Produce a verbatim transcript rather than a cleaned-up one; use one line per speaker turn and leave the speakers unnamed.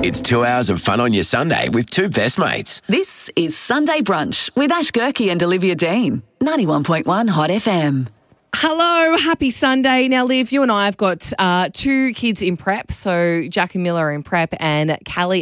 It's two hours of fun on your Sunday with two best mates.
This is Sunday Brunch with Ash Gerke and Olivia Dean. ninety-one point one Hot F M.
Hello, happy Sunday. Now, Liv, you and I have got uh, two kids in prep. So Jack and Miller are in prep and Callie